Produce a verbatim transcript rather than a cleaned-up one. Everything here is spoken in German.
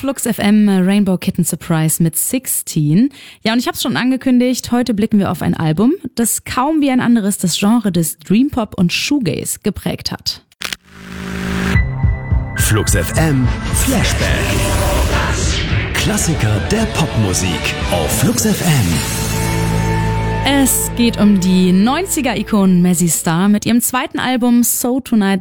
Flux F M, Rainbow Kitten Surprise mit sechzehn. Ja, und ich habe es schon angekündigt, heute blicken wir auf ein Album, das kaum wie ein anderes das Genre des Dreampop und Shoegaze geprägt hat. Flux F M Flashback. Klassiker der Popmusik auf Flux F M. Es geht um die neunziger-Ikonen Mazzy Star mit ihrem zweiten Album So Tonight